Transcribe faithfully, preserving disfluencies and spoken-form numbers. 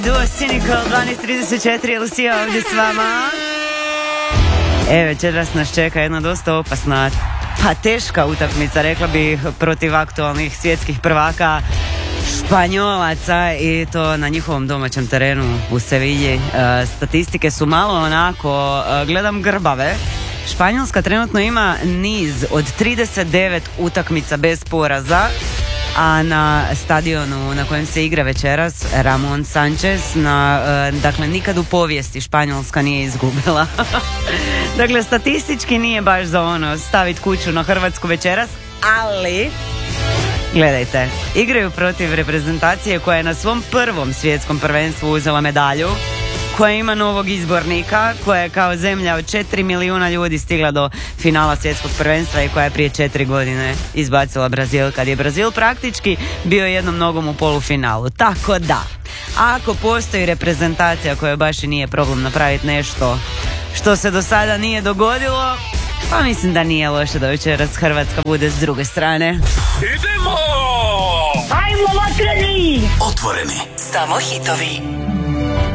Duo Cynical dvanaest trideset četiri, Lucija ovdje s vama. E, večeras nas čeka jedna dosta opasna, pa teška utakmica, rekla bih, protiv aktualnih svjetskih prvaka Španjolaca, i to na njihovom domaćem terenu u Sevilji. E, statistike su malo onako, e, gledam, grbave. Španjolska trenutno ima niz od trideset devet utakmica bez poraza, a na stadionu na kojem se igra večeras Ramon Sanchez, na, e, dakle, nikad u povijesti Španjolska nije izgubila. Dakle, statistički nije baš za ono staviti kuću na Hrvatsku večeras, ali gledajte, igraju protiv reprezentacije koja je na svom prvom svjetskom prvenstvu uzela medalju, koja ima novog izbornika, koja je kao zemlja od četiri milijuna ljudi stigla do finala svjetskog prvenstva i koja je prije četiri godine izbacila Brazil, kad je Brazil praktički bio jednom nogom u polufinalu. Tako da, ako postoji reprezentacija koja baš i nije problem napraviti nešto što se do sada nije dogodilo, pa mislim da nije loše da večeras Hrvatska bude s druge strane. Idemo! Ajmo, vatreni! Otvoreni. Samo hitovi.